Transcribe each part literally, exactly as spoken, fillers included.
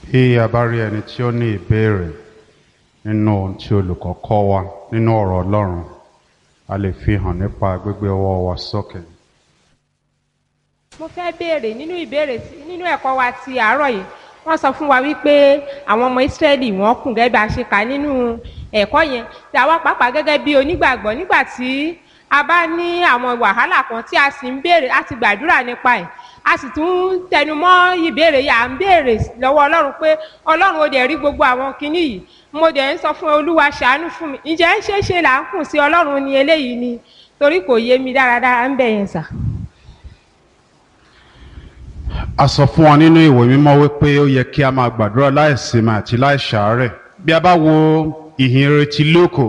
Bí a bá rí ẹni tí ó ní ìbéèrè nínú ohun tí olùkọ́ kọ́ wa nínú ọ̀rọ̀ Ọlọ́run, a lè fi hàn nípa gbígbé ọwọ́ wa sókè. Mo fẹ́ béèrè nínú ìbéèrè tí- nínú ẹ̀kọ́ wa ti àárọ̀ yìí. Wọ́n sọ fún wa wípé àwọn ọmọ Ísírẹ́lì wọ́n kùn gẹ́gẹ́ bí a ṣe kà nínú ẹ̀kọ́ yẹn. Tí àwa pàápàá gẹ́gẹ́ bí onígbàgbọ́ nígbà tí a bá ní àwọn wàhálà kan tí a sì ń béèrè a ti gbàdúrà nípa ẹ̀. A sì tún tẹnumọ́ ìbéèrè yìí à ń béèrè lọ́wọ́ Ọlọ́run pé Ọlọ́run ó dẹ̀ rí gbogbo àwọn kinní yìí. Mo dẹ̀ ń sọ fún Olúwa ṣàánú fún mi. Ǹjẹ́ ń ṣeé ṣe là ń kùn sí Ọlọ́run ni eléyìí ni? Torí kò yé mi dáradára ń bẹ̀ yẹn sà. A sọ fún wa nínú ìwé mímọ́ wípé ó yẹ kí a máa gbàdúrà láìsinmi àti láìṣàárẹ̀. Bí a bá wo ìhìnrere ti Lúùkù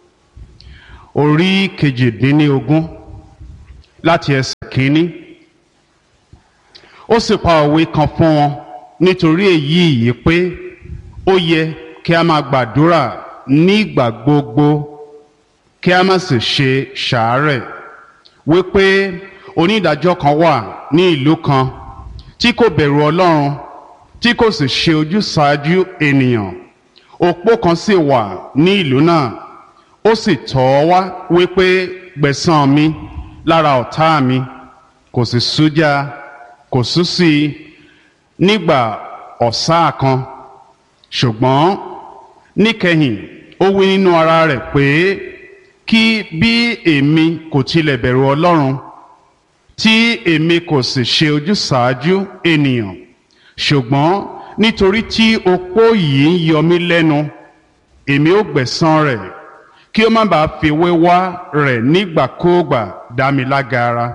orí kejìdínlógún láti ẹsẹ̀ kínní, ó sì pa òwe kan fún wọn nítorí èyí yìí pé ó yẹ kí a máa gbàdúrà nígbà gbogbo kí a má sì ṣe ṣàárẹ̀, wípé onídàájọ́ kan wà ní ìlú kan tí kò bẹ̀rù Ọlọ́run tí kò sì ṣe ojúsàájú ènìyàn. Opó kan sì wà ní ìlú náà, ó sì tọ̀ ọ́ wá wípé gbẹ̀san mi lára ọ̀tá mi, kò sì sújá kò sú sí i nígbà ọ̀sá kan. Ṣùgbọ́n níkẹyìn ó wí nínú ara rẹ̀ pé kí bí èmi kò tilẹ̀ bẹ̀rù Ọlọ́run tí èmi kò sì ṣe ojúsàájú ènìyàn, ṣùgbọ́n nítorí tí opó yìí ń yọ mí lẹ́nu, èmi ó gbẹ̀san rẹ̀ kí ó má bàa fi wéwá rẹ̀ nígbàkúùgbà dá mi lágara.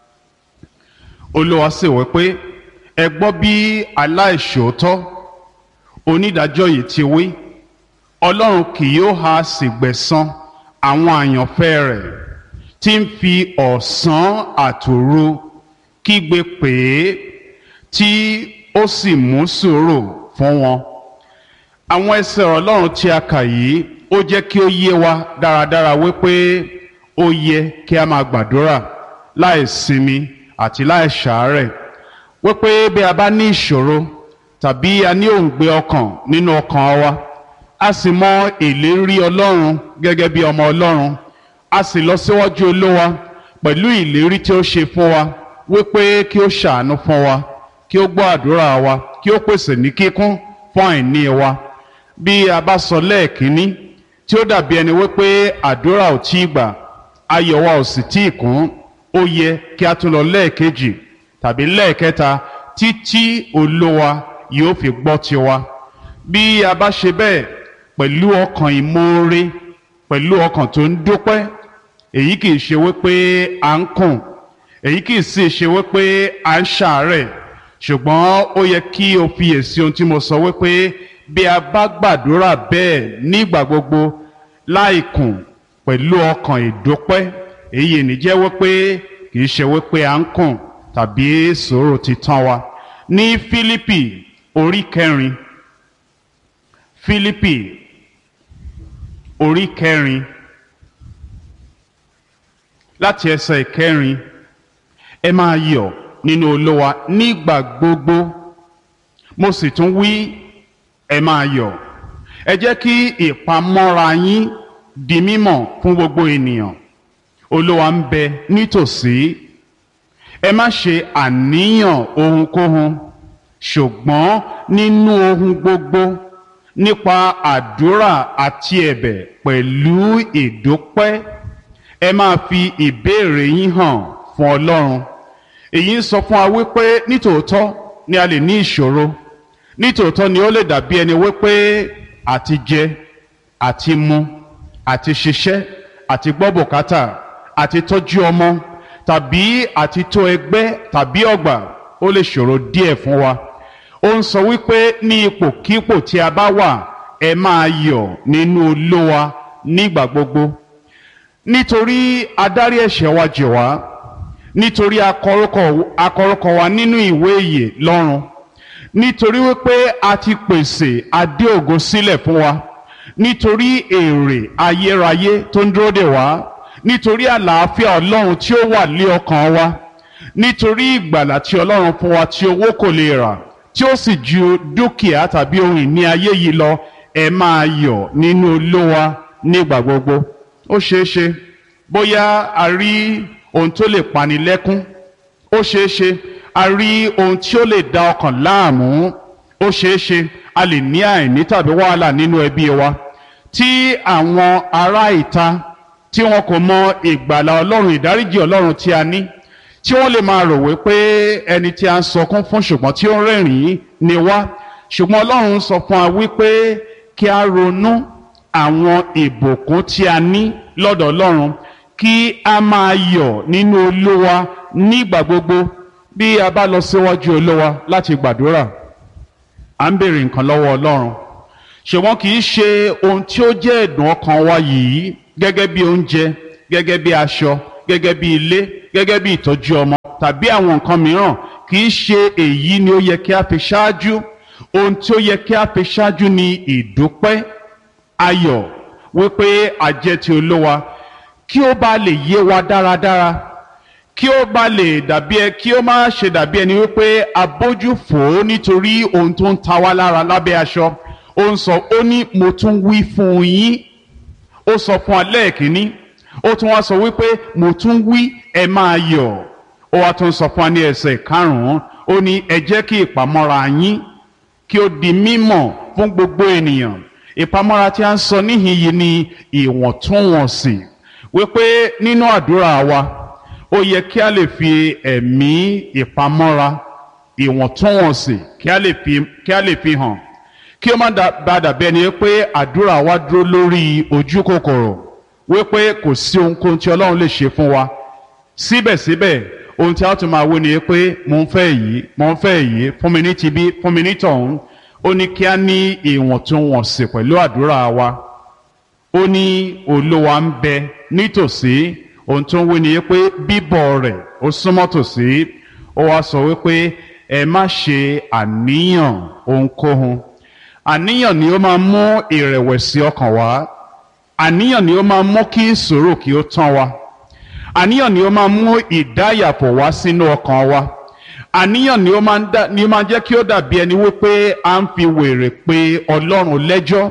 Olúwa sì wí pé ẹ gbọ́ bí aláìṣòótọ́ onídàájọ́ yìí ti wí, Ọlọ́run kì yóò ha sì gbẹ̀san àwọn àyànfẹ́ rẹ̀ tí ń fi ọ̀sán àtòru kígbe pè é, tí ó sì mú sùúrù fún wọn. Àwọn ẹsẹ̀ Ọlọ́run tí a kà yìí ó jẹ́ kí ó yé wa dáradára wípé ó yẹ kí a máa gbàdúrà láì sinmi àti láì ṣàárẹ̀, wípé bí a bá ní ìṣòro tàbí a ní òǹgbẹ ọkàn nínú ọkàn wa, a sì mọ ìlérí Ọlọ́run gẹ́gẹ́ bí ọmọ Ọlọ́run, a sì lọ síwájú Olúwa pẹ̀lú ìlérí tí ó ṣe fún wa wípé kí ó ṣàánú fún wa, kí ó gbọ́ àdúrà wa, kí ó pèsè ní kíkún fún àìní wa. Bí a bá sọ lẹ́ẹ̀kínní tí ó dàbí ẹni wípé àdúrà ò tí ì gbà, ayọ̀ wa ò sì tí ì kún, ó yẹ kí a tún lọ lẹ́ẹ̀kejì tàbí lẹ́ẹ̀kẹta títí Olúwa yóò fi gbọ́ tiwa. Bí a bá ṣe bẹ́ẹ̀ pẹ̀lú ọkàn ìmoore, pẹ̀lú ọkàn tó ń dúpẹ́, èyí kì í ṣe wípé à ń kùn, èyí kì í sì ṣe wípé à ń ṣàárẹ̀, ṣùgbọ́n ó yẹ kí o fiyèsí ohun tí mo sọ wípé bí a bá gbàdúrà bẹ́ẹ̀ nígbà gbogbo láì kùn pẹ̀lú ọkàn ìdúpẹ́, èyí ní jẹ́ wípé kì í ṣe wípé à ń kùn tàbí sùúrù ti tán wa. Ní Fílípì orí kẹrin, Fílípì orí kẹrin láti ẹsẹ̀ ìkẹrin, ẹ máa yọ̀ nínú Olúwa nígbà gbogbo, mo sì tún wí ẹ máa yọ̀. Ẹ jẹ́ kí ìpamọ́ra yín di mímọ̀ fún gbogbo ènìyàn. Olúwa ń bẹ nítòsí. Ẹ má ṣe àníyàn ohunkóhun, ṣùgbọ́n nínú ohun gbogbo nípa àdúrà àti ẹ̀bẹ̀ pẹ̀lú ìdúpẹ́, ẹ máa fi ìbéèrè yín hàn fún Ọlọ́run. Èyí ń sọ fún wa wípé nítòótọ́ ni a lè ní ìṣòro, nítòótọ́ ni ó lè dàbí ẹni wípé àti jẹ àti mu àti ṣiṣẹ́ àti gbọ́ bùkátà àti tọ́jú ọmọ tàbí àti tó ẹgbẹ́ tàbí ọgbà ó lè ṣòro díẹ̀ fún wa. Ó ń sọ wípé ní ipòkípò tí a bá wà, ẹ máa yọ̀ nínú Olúwa nígbà gbogbo, nítorí adarí ẹ̀ṣẹ̀ wa jì wá, nítorí akọrúkọ wa nínú ìwé ìyè lọ́run, nítorí wípé a ti pèsè adé ògo sílẹ̀ fún wa, nítorí èrè ayérayé tó ń dúró dè wá, nítorí àlàáfíà Ọlọ́run tí ó wà lé ọkàn wa, nítorí ìgbàlà tí Ọlọ́run fún wa tí owó kò lè rà, tí ó sì ju dúkìá tàbí ohun ìní ayé yìí lọ, ẹ máa yọ̀ nínú Olúwa nígbà gbogbo. Ó ṣeé ṣe bóyá a rí ohun tó lè pani lẹ́kún, ó ṣeé ṣe a rí ohun tí ó lè da ọkàn láàmú, ó ṣeé ṣe a lè ní àìní tàbí wàhálà nínú ẹbí wa tí àwọn ará ìta tí wọn kò mọ ìgbàlà Ọlọ́run, ìdáríjì Ọlọ́run tí a ní, tí wọ́n lè máa rò wípé ẹni tí a ń sọkún fún ṣùgbọ́n tí ó ń rẹ́rìn-ín ni wá. Ṣùgbọ́n Ọlọ́run sọ fún wa wípé kí a ronú àwọn ìbùkún tí a ní lọ́dọ̀ Ọlọ́run, kí a máa yọ̀ nínú Olúwa nígbà gbogbo. Bí a bá lọ síwájú Olúwa láti gbàdúrà, à ń béèrè nǹkan lọ́wọ́ Ọlọ́run, ṣùgbọ́n kì í ṣe ohun tí ó jẹ́ ẹ̀dùn ọkàn wa yìí, gẹ́gẹ́ bí oúnjẹ, gẹ́gẹ́ bí aṣọ, gẹ́gẹ́ bí ilé, gẹ́gẹ́ bí ìtọ́jú ọmọ tàbí àwọn nǹkan mìíràn, kì í ṣe èyí ni ó yẹ kí a fi ṣáájú. Ohun tí ó yẹ kí a fi ṣáájú ni ìdúpẹ́, ayọ̀ wípé a jẹ́ ti Olúwa, kí ó bá lè yé wa dáradára, kí ó bá lè dàbí ẹ kí ó má ṣe dàbí ẹni wípé a bójú fò ó nítorí ohun tó ń ta wá lára lábẹ́ aṣọ. Ó ń sọ, ó ní mo tún wí fún yín. Ó sọ fún alẹ́ kìíní, ó tún wá sọ wípé mo tún wí, ẹ máa yọ̀. Ó wá tún sọ fún wa ní ẹsẹ̀ karùn-ún, ó ní ẹ jẹ́ kí ìpamọ́ra yín kí ó di mímọ̀ fún gbogbo ènìyàn. Ìpamọ́ra tí a ń sọ níhìn yìí ni ìwọ̀ntúnwọ̀nsì, wípé nínú àdúrà wa ó yẹ kí a lè fi ẹ̀mí ìpamọ́ra, ìwọ̀ntúnwọ̀nsì kí a lè fi kí a lè fi hàn, kí ó má bá dàbí ẹni pé àdúrà wa dúró lórí ojú kòkòrò, wípé kò sí ohunkóhun tí Ọlọ́run lè ṣe fún wa. Síbẹ̀síbẹ̀ ohun tí a tún máa wí ni pé mo ń fẹ́ èyí, mo ń fẹ́ èyí, fún mi ní tibí, fún mi ní tọ̀hún. Ó ní kí a ní ìwọ̀ntúnwọ̀nsì pẹ̀lú àdúrà wa. Ó ní Olúwa ń bẹ nítòsí. Ohun tó ń wí ni pé bíbọ̀ rẹ̀ ó súnmọ́ tòsí. Ó wá sọ wípé ẹ má ṣe àníyàn ohunkóhun. Àníyàn ni ó máa mú ìrẹ̀wẹ̀sì ọkàn wá. Àníyàn ni ó máa mú kí ìṣòro kí ó tán wa. Àníyàn ni ó máa mú ìdáyàfò wá sínú ọkàn wa. Àníyàn ni ó máa ń dá ni ó máa jẹ́ kí ó dàbí ẹni wípé à ń fi wèrè pé Ọlọ́run lẹ́jọ́.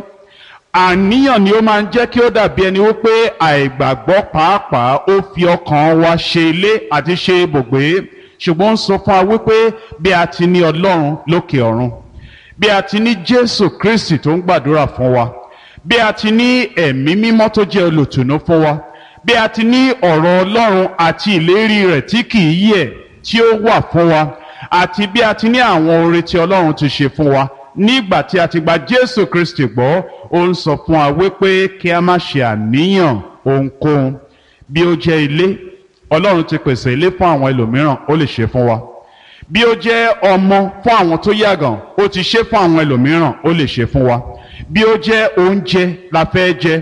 Àníyàn ni ó máa ń jẹ́ kí ó dàbí ẹni wípé àìgbàgbọ́ pàápàá ó fi ọkàn wa ṣe ilé àti ṣe ibùgbé. Ṣùgbọ́n ń sọ fún wa wípé bí a ti ní Ọlọ́run lókè ọ̀run, bí a ti ní Jésù Kristi tó ń gbàdúrà fún wa, bí a ti ní ẹ̀mí mímọ́ tó jẹ́ olùtùnú fún wa, bí a ti ní ọ̀rọ̀ Ọlọ́run àti ìlérí rẹ̀ tí kìí yẹ̀ tí ó wà fún wa, àti bí a ti ní àwọn oore tí Ọlọ́run ti ṣe fún wa nígbà tí a ti gba Jésù Kristi gbọ́. Ó ń sọ fún wa wípé kí a má ṣe àníyàn ohunkóhun. Bí ó jẹ́ ilé, Ọlọ́run ti pèsè ilé fún àwọn ẹlòmíràn, ó lè ṣe fún wa. Bí ó jẹ́ ọmọ fún àwọn tó yàgàn, ó ti ṣe fún àwọn ẹlòmíràn, ó lè ṣe fún wa. Bí ó jẹ́ oúnjẹ la fẹ́ jẹ,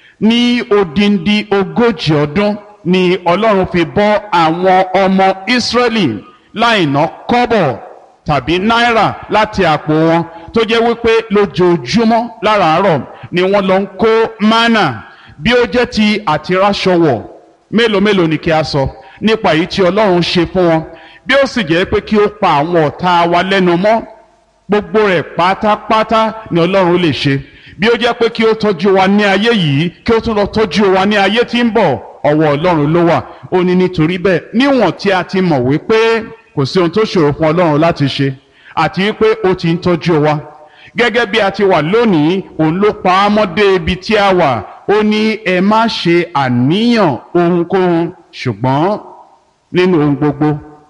ní odindi ogójì ọdún ni Ọlọ́run fi bọ́ àwọn ọmọ Ísírẹ́lì láì ná kọ́bọ̀ tàbí náírà láti àpò wọn, tó jẹ́ wípé lójoojúmọ́ láràárọ̀ ni wọ́n lọ ń kó mánà. Bí ó jẹ́ ti àtiráṣọwọ̀, mélòó mélòó ni kí a sọ nípa èyí tí Ọlọ́run ṣe fún wọn. Bí ó sì jẹ́ pé kí ó pa àwọn ọ̀tá wa lẹ́nu mọ́, gbogbo rẹ̀ pátápátá ni Ọlọ́run lè ṣe. Bí ó jẹ́ pé kí ó tọ́jú wa ní ayé yìí, kí ó tún lọ tọ́jú wa ní ayé tí ń bọ̀, ọwọ́ Ọlọ́run ló wà. Ó ní nítorí bẹ́ẹ̀, níwọ̀n tí a ti mọ̀ wípé kò sí ohun tó ṣòro fún Ọlọ́run láti ṣe, àti wípé ó ti ń tọ́jú wa gẹ́gẹ́ bí a ti wà lónìí, òun ló pa á mọ́ dé ibi tí a wà. Ó ní ẹ má ṣe àníyàn ohunkóhun, ṣùgbọ́n nínú ohun gbogbo,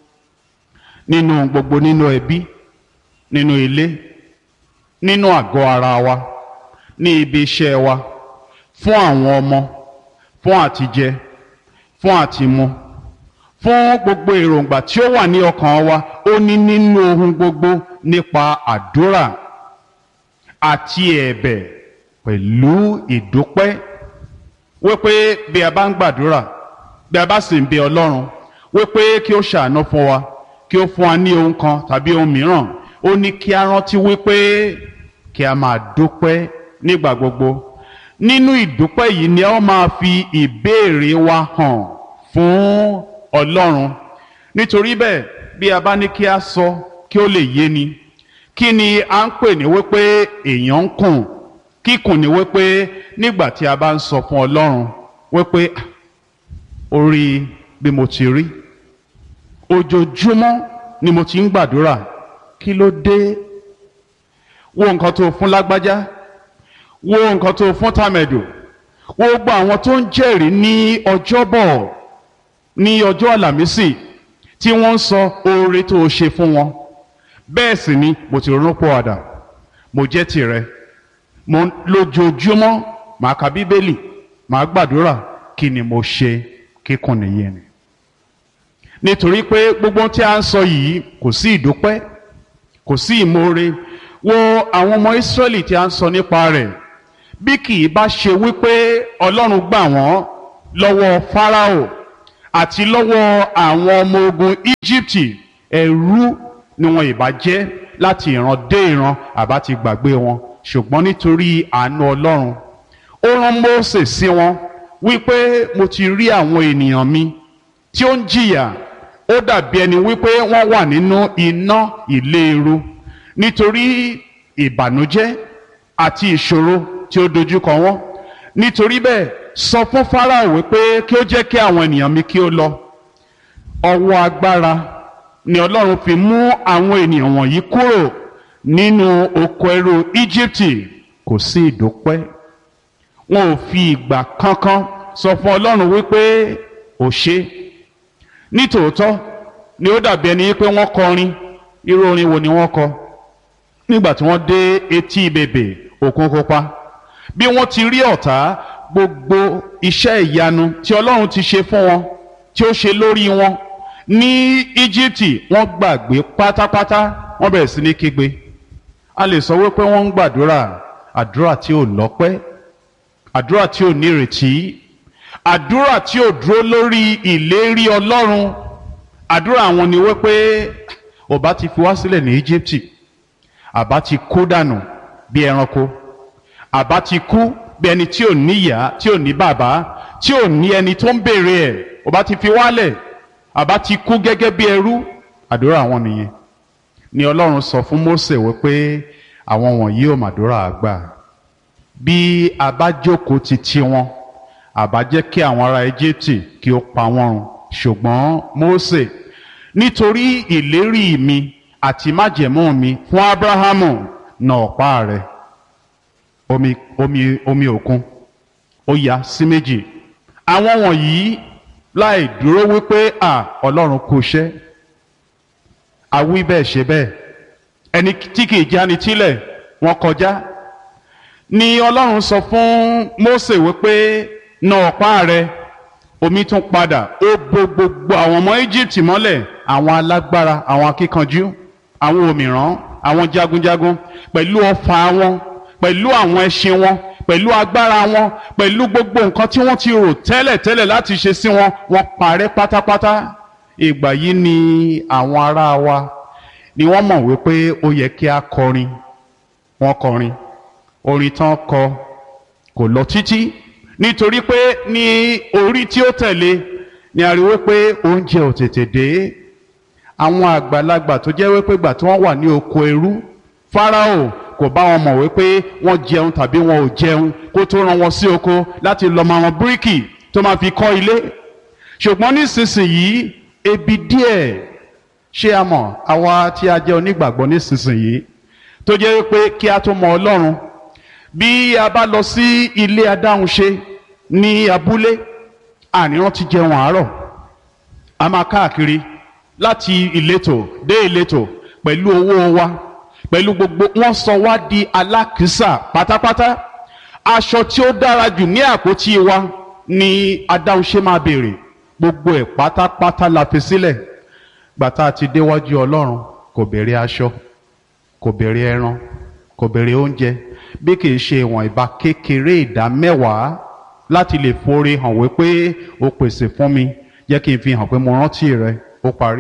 nínú ohun gbogbo, nínú ẹbí, nínú ilé, nínú àgọ́ ara wa, ní ibi iṣẹ́ wa, fún àwọn ọmọ, fún àtijẹ, fún àtimu, fún gbogbo èròǹgbà tí ó wà ní ọkàn wa. Ó ní nínú ohun gbogbo nípa àdúrà àti ẹ̀bẹ̀ pẹ̀lú ìdúpẹ́, wípé bí a bá ń gbàdúrà, bí a bá sì ń bẹ Ọlọ́run wípé kí ó ṣàánú fún wa, kí ó fún wa ní ohun kan tàbí ohun mìíràn, ó ní kí a rántí wípé kí a máa dúpẹ́ nígbà gbogbo. Nínú ìdúpẹ́ yìí ni a ó máa fi ìbéèrè wa hàn fún Ọlọ́run. Nítorí bẹ́ẹ̀, bí a bá ní kí a sọ kí ó lè yé ni, kí ni à ń pè ní wípé èèyàn ń kùn? Kíkùn ni wípé nígbà tí a bá ń sọ fún Ọlọ́run wípé orí bí mo ti rí, ojoojúmọ́ ni mo ti ń gbàdúrà, kí ló dé? Wo nǹkan tó fún lágbájá, wo nǹkan tó fún tàmẹ̀dò, wo gbogbo àwọn tó ń jẹ́rìí ní ọjọ́bọ̀, ní ọjọ́ àlàmísì, tí wọ́n ń sọ oore tó o ṣe fún wọn. Bẹ́ẹ̀ sì ni mo ti ronú pọ̀wàdà, mo jẹ́ tìrẹ, mo lójoojúmọ́ màá ka bíbélì, màá gbàdúrà. Kí ni mo ṣe? Kíkùn nìyẹn ni. Nítorí pé gbogbo tí a ń sọ yìí kò sí ìdúpẹ́, kò sí ìmoore. Wo àwọn ọmọ Ísírẹ́lì tí a ń sọ nípa rẹ̀, bí kì í bá ṣe wípé Ọlọ́run gbà wọ́n lọ́wọ́ Fáráò àti lọ́wọ́ àwọn ọmọ ogun Íjíbítì, ẹrú ni wọn ìbá jẹ́ láti ìran dé ìran, àbá ti gbàgbé wọn. Ṣùgbọ́n nítorí àánú Ọlọ́run, ó rán Mósè sí wọn wípé mo ti rí àwọn ènìyàn mi tí ó ń jìyà, ó dàbí ẹni wípé wọ́n wà nínú iná ìléru nítorí ìbànújẹ́ àti ìṣòro tí ó dojúkọ wọn. Nítorí bẹ́ẹ̀, sọ fún Fáráò wípé kí ó jẹ́ kí àwọn ènìyàn mi kí ó lọ. Ọwọ́ agbára ni Ọlọ́run fi mú àwọn ènìyàn wọ̀nyí kúrò nínú oko ẹrú Íjíbítì. Kò sí ìdúpẹ́. Wọn ò fi ìgbà kankan sọ fún Ọlọ́run wípé ó ṣe. Nítòótọ́ ni ó dàbí ẹni pé wọ́n kọrin. Irú orin wo ni wọ́n kọ? Nígbà tí wọ́n dé etí bèbè Òkun Pupa, bí wọ́n ti rí ọ̀tá, gbogbo iṣẹ́ ìyanu tí Ọlọ́run ti ṣe fún wọn, tí ó ṣe lórí wọn ní Íjíbítì, wọ́n gbàgbé pátápátá. Wọ́n bẹ̀rẹ̀ sí ní kígbe. A lè sọ wípé wọ́n ń gbàdúrà, àdúrà tí ò lọ́pẹ́, àdúrà tí ò nírètí, àdúrà tí ò dúró lórí ìlérí Ọlọ́run. Àdúrà wọn ni wípé ó bá ti fi wá sílẹ̀ ní Íjíbítì, àbá ti kú dànù bí ẹranko, àbá ti kú bí ẹni tí ò níyà, tí ò ní bàbá, tí ò ní ẹni tó ń béèrè ẹ̀. Ó bá ti fi wálẹ̀, àbá ti kú gẹ́gẹ́ bí ẹrú. Àdúrà wọn nìyẹn. Ni Ọlọ́run sọ fún Mósè wípé àwọn wọ̀nyí ò màdúrà àgbà. Bí a bá jókòó ti ti wọn, àbá jẹ́ kí àwọn ará Íjíbítì kí ó pa wọ́n run. Ṣùgbọ́n Mósè, nítorí ìlérí mi àti májẹ̀mú mi fún Ábúráhámù, nà ọ̀pá rẹ̀. Omi, omi, omi òkun ó ya sí méjì. Àwọn wọ̀nyí láì dúró wípé à Ọlọ́run kò ṣẹ́, àwí bẹ́ẹ̀ ṣe bẹ́ẹ̀, ẹni tí kìí jáni tílẹ̀ wọ́n kọjá. Ni Ọlọ́run sọ fún Mósè wípé nà ọ̀pá rẹ̀. Omi tún padà, ó bo gbogbo àwọn ọmọ Íjíbítì mọ́lẹ̀, àwọn alágbára, àwọn akíkanjú, àwọn òmìrán, àwọn jagunjagun, pẹ̀lú ọfà wọn, pẹ̀lú àwọn ẹṣin wọn, pẹ̀lú agbára wọn, pẹ̀lú gbogbo nǹkan tí wọ́n ti rò tẹ́lẹ̀ tẹ́lẹ̀ láti ṣe sí wọn, wọ́n parẹ́ pátápátá. Ìgbà yìí ni àwọn ará wa ni wọ́n mọ̀ wípé ó yẹ kí a kọrin. Wọ́n kọrin. Orin tán kọ kò lọ títí, nítorí pé ní orí tí ó tẹ̀lé ni a rí wípé oúnjẹ ò tètè dé. Àwọn àgbàlagbà tó jẹ́ wípé gbà tí wọ́n wà ní oko ẹrú, Fáráò kò bá wọn mọ̀ wípé wọ́n jẹun tàbí wọn ò jẹun kó tó rán wọn sí oko láti lọ máa wọn bíríkì tó máa fi kọ́ ilé. Ṣùgbọ́n nísinsìnyí ebi díẹ̀, ṣé a mọ̀ àwa tí a jẹ́ onígbàgbọ́ nísinsìnyí tó jẹ́ wípé kí a tó mọ Ọlọ́run, bí a bá lọ sí ilé adáhunṣe ní abúlé, àníran ti jẹun àárọ̀. A máa káàkiri láti ìletò dé ìletò pẹ̀lú owó wa, pẹ̀lú gbogbo, wọ́n sọ wá di alákìísà pátápátá. Aṣọ tí ó dára jù ní àpótí wa ni adáhunṣe máa béèrè. Gbogbo ẹ̀ pátápátá la fi sílẹ̀. Gbàtà ti déwájú Ọlọ́run, kò béèrè aṣọ, kò béèrè ẹran, kò béèrè oúnjẹ, bí kìí ṣe ìwọ̀n ìbá kékeré ìdá mẹ́wàá láti lè forí hàn wípé ó pèsè fún mi, jẹ́ kí n fi hàn pé mo rántí rẹ. Ó parí.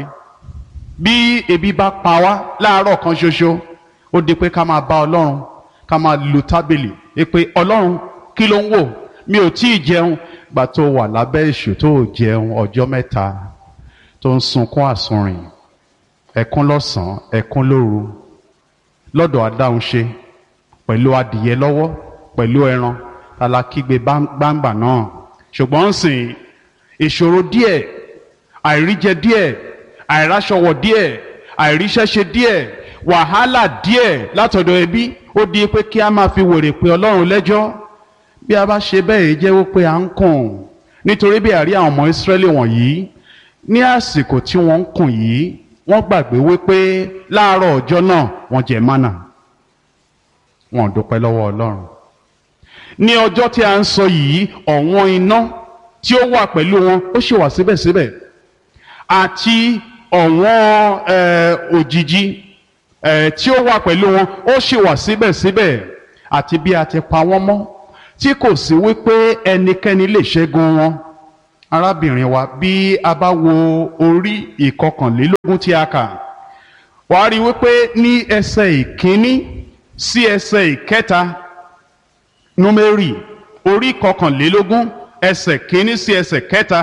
Bí ebi bá pa wá láàárọ̀ kan ṣoṣo, ó di pé ká máa bá Ọlọ́run, ká máa lu tábìlì pé Ọlọ́run kí ló ń wò, mi ò tí ì jẹun. Gbà tó wà lábẹ́ èṣù tó jẹun ọjọ́ mẹ́ta, tó ń sunkún àsunrìn, ẹkún lọ́sàn-án, ẹkún lóru, lọ́dọ̀ adáhunṣe pẹ̀lú adìyẹ lọ́wọ́ pẹ̀lú ẹran alákígbe gbangba náà. Ṣùgbọ́n sìn ìṣòro díẹ̀, àìríjẹ díẹ̀, àìráṣọwọ̀ díẹ̀, àìríṣẹ́ṣe díẹ̀, wàhálà díẹ̀ látọ̀dọ̀ ẹbí ó di pé kí a máa fi wèrè pé Ọlọ́run lẹ́jọ́. Bí a bá ṣe bẹ́ẹ̀ jẹ́ wípé à ń kùn, nítorí bí àrí àwọn ọmọ Ísírẹ́lì wọ̀nyí ní àsìkò tí wọ́n ń kùn yìí wọ́n gbàgbé wípé láàárọ̀ ọjọ́ náà wọ́n jẹ mánà, wọ́n dúpẹ́ lọ́wọ́ Ọlọ́run. Ní ọjọ́ tí a ń sọ yìí ọ̀wọ́n iná tí ó wà pẹ̀lú wọn ó ṣì wà síbẹ̀síbẹ̀, àti ọ̀wọ́n òjìji tí ó wà pẹ̀lú wọn ó ṣì wà síbẹ̀síbẹ̀, àti bí a ti pa wọ́n mọ́ tí kò sí wípé ẹnikẹ́ni lè ṣẹ́gun wọn. Arábìnrin wa, bí a bá wo orí ìkọkànlélógún tí a kà, wàá rí wípé ní ẹsẹ̀ ìkíní sí ẹsẹ̀ ìkẹta, Númérì orí ìkọkànlélógún ẹsẹ̀ kíní sí ẹsẹ̀ kẹta,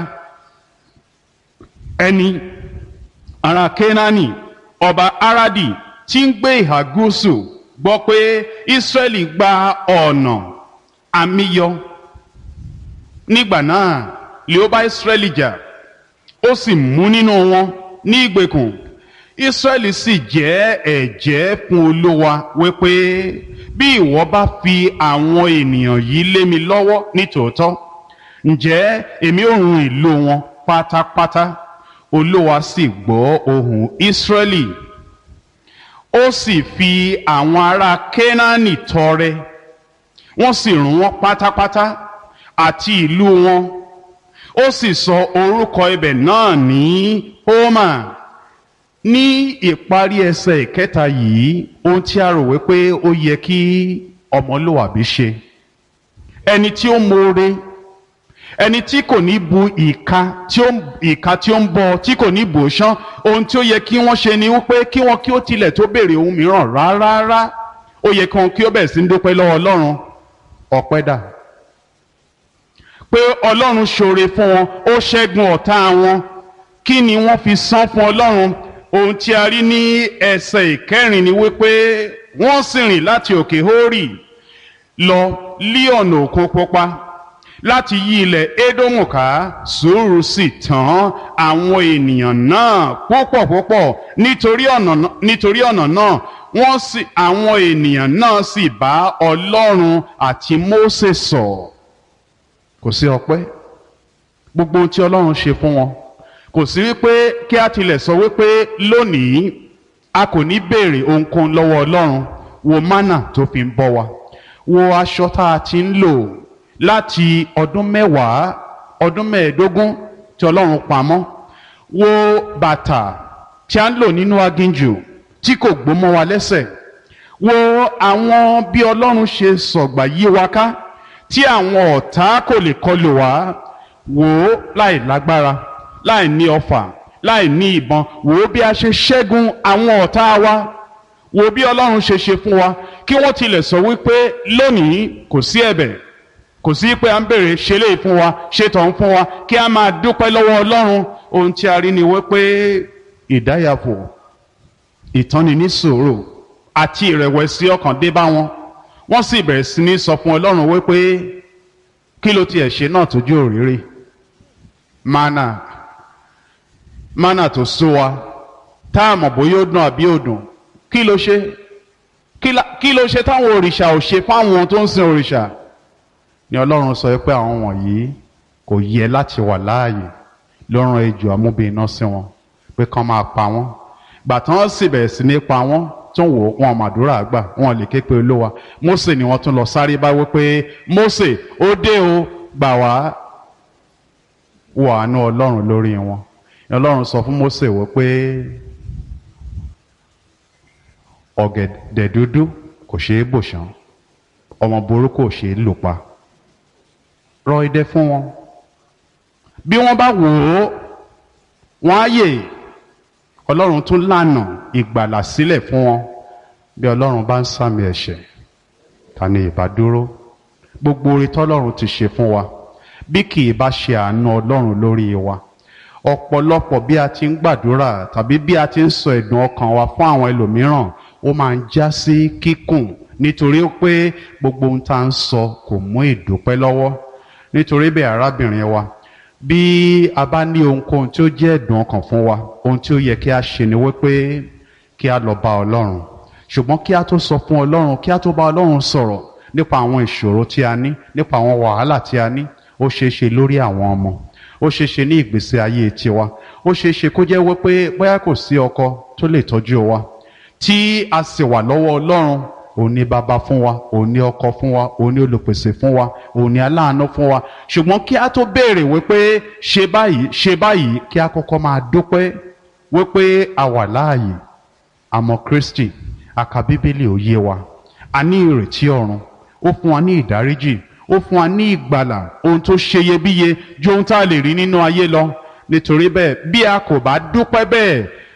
ẹni ará Kénáánì ọba Aradi tí ń gbé ìhà gúúsù gbọ́ pé Ísírẹ́lì gba ọ̀nà àmìyọ. Nígbà náà lè ó bá Ísírẹ́lì jà, ó sì mú nínú wọn ní ìgbèkùn. Ísírẹ́lì sì jẹ́ ẹ̀jẹ́ fún Olúwa wípé bí ìwọ bá fi àwọn ènìyàn yìí lé mi lọ́wọ́ nítòótọ́, ǹjẹ́ èmi ó run ìlú wọn pátápátá. Olúwa sì gbọ́ ohùn Ísírẹ́lì, ó sì fi àwọn ará Kénáánì tọrẹ, wọ́n sì run wọ́n pátápátá àti ìlú wọn. Ó sì sọ orúkọ ibẹ̀ náà ní Hómà. Ní ìparí ẹsẹ̀ ìkẹta yìí, ohun tí a rò wípé ó yẹ kí ọmọlúwàbí ṣe, ẹni tí ó mọ̀ọ́re, ẹni tí kò ní bu ìka tí ó ìka tí ó ń bọ, tí kò ní bò ṣán, ohun tí ó yẹ kí wọ́n ṣe ni wípé kí wọ́n kí ó tilẹ̀ tó béèrè ohun mìíràn rárá. Ó yẹ kí wọ́n kí ó bẹ̀rẹ̀ sí ń dúpẹ́ lọ́wọ́ Ọlọ́run. Ọpẹ́ dà pé Ọlọ́run ṣoore fún wọn, ó ṣẹ́gun ọ̀tá wọn. Kí ni wọ́n fi san fún Ọlọ́run? Ohun tí a rí ní ẹsẹ̀ ìkẹrin ni wípé wọ́n sì rìn láti òkè Hórì lọ lí ọ̀nà Òkun Pupa láti yí ilẹ̀ Édómù ká. Sùúrù sì tán àwọn ènìyàn náà púpọ̀ púpọ̀ nítorí ọ̀nà nítorí ọ̀nà náà wọ́n sì àwọn ènìyàn náà sì bá Ọlọ́run àti Mósè sọ̀. Kò sí ọpẹ́, gbogbo ohun tí Ọlọ́run ṣe fún wọn kò sí wípé kí a tilẹ̀ sọ wípé lónìí a kò ní béèrè ohunkóhun lọ́wọ́ Ọlọ́run. Wo mánà tó fi ń bọ́ wa, wo aṣọ tá a ti ń lò láti ọdún mẹ́wàá ọdún mẹ́ẹ̀ẹ́dógún tí Ọlọ́run pamọ́, wo bàtà tí a ń lò nínú aginjù tí kò gbó mọ́ wa lẹ́sẹ̀, wo àwọn bí Ọlọ́run ṣe sọ̀gbà yí wa ká tí àwọn ọ̀tá kò lè kọlù wá. Wò ó láì lágbára, láì ní ọfà, láì ní ìbọn, wò ó bí a ṣe ṣẹ́gun àwọn ọ̀tá wa. Wò bí Ọlọ́run ṣe ṣe fún wa, kí wọ́n tilẹ̀ sọ wípé lónìí kò sí ẹ̀bẹ̀, kò sí pé à ń bèrè ṣe lè fún wa, ṣe tọ̀ ń fún wa, kí a máa dúpẹ́ lọ́wọ́ Ọlọ́run. Ohun tí a rí ni wípé ìdáyàfò, ìtọ́ni ní sùúrù àti ìrẹ̀wẹ̀sì ọkàn dé bá wọn. Wọ́n sì bẹ̀rẹ̀ sí ní sọ fún Ọlọ́run wípé kí ló tiẹ̀ ṣe náà tójú òrìrì? Mánà mánà tó sú wa, tá a mọ̀ bóyá ó dùn àbí ò dùn. Kí ló ṣe? Kí ló ṣe táwọn òrìṣà ò ṣe fáwọn tó ń sin òrìṣà? Ni Ọlọ́run sọ pé àwọn wọ̀nyí kò yẹ láti wà láàyè, ló rán ejò amúbíiná sí wọn pé kán máa pa wọ́n. Gbàtán sì bẹ̀rẹ̀ sí ní pa wọ́n, tún wò wọn màdúrà gbà, wọn lè ké pe Olúwa. Mósè ni wọ́n tún lọ sáré bá wí pé Mósè ó dé o, gbà wá. Wo àánú Ọlọ́run lórí wọn. Ọlọ́run sọ fún Mósè wí pé ọ̀gẹ̀dẹ̀ dúdú kò ṣeé bò ṣán, ọmọ burúkú ò ṣeé lù pa. Rọ idẹ fún wọn, bí wọ́n bá wò ó wọ́n á yè. Ọlọ́run tún lànà ìgbàlà sílẹ̀ fún wọn. Bí Ọlọ́run bá ń sàmì ẹ̀ṣẹ̀, ta ni ìbá dúró? Gbogbo oore tọ́lọ́run ti ṣe fún wa, bí kì í bá ṣe àánú Ọlọ́run lórí wa. Ọ̀pọ̀lọpọ̀ bí a ti ń gbàdúrà tàbí bí a ti ń sọ ẹ̀dùn ọkàn wa fún àwọn ẹlòmíràn, ó máa ń já sí kíkùn nítorí pé gbogbo ohun tá à ń sọ kò mú ìdúpẹ́ lọ́wọ́. Nítorí bẹ́ẹ̀ arábìnrin wa, bí a bá ní ohunkóhun tí ó jẹ́ ẹ̀dùn ọkàn fún wa, ohun tí ó yẹ kí a ṣe ni wípé kí a lọ bá Ọlọ́run. Ṣùgbọ́n kí a tó sọ fún Ọlọ́run, kí a tó bá Ọlọ́run sọ̀rọ̀ nípa àwọn ìṣòro tí a ní, nípa àwọn wàhálà tí a ní, ó ṣeé ṣe lórí àwọn ọmọ, ó ṣeé ṣe ní ìgbésí ayé tiwa, ó ṣeé ṣe kó jẹ́ wípé bóyá kò sí ọkọ tó lè tọ́jú wa, tí a sì wà lọ́wọ́ Ọlọ́run. Òun ni bàbá fún wa, òun ni ọkọ fún wa, òun ni olùpèsè fún wa, òun ni aláàánú fún wa. Ṣùgbọ́n kí a tó béèrè wípé ṣe báyìí ṣe báyìí, kí a kọ́kọ́ máa dúpẹ́ wípé a wà láàyè, a mọ Kristi, a ka Bíbélì ó yé wa, a ní ìrètí ọ̀run, ó fún wa ní ìdáríjì, ó fún wa ní ìgbàlà, ohun tó ṣeyebíye ju ohun tá a lè rí nínú ayé lọ. Nítorí bẹ́ẹ̀ bí a kò bá dúpẹ́ bẹ́ẹ̀,